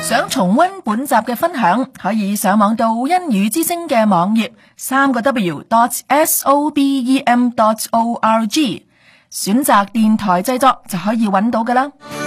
想重溫本集嘅分享，可以上網到欣語之聲嘅網頁3個W.SOBEM.org， 選擇電台製作就可以揾到㗎啦。